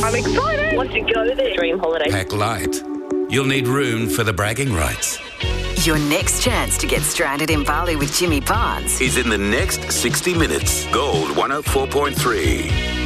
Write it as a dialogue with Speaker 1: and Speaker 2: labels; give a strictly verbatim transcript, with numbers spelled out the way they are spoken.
Speaker 1: I'm excited. Want to go there. Dream holiday.
Speaker 2: Pack light. You'll need room for the bragging rights.
Speaker 3: Your next chance to get stranded in Bali with Jimmy Barnes
Speaker 4: is in the next sixty minutes. Gold one oh four point three.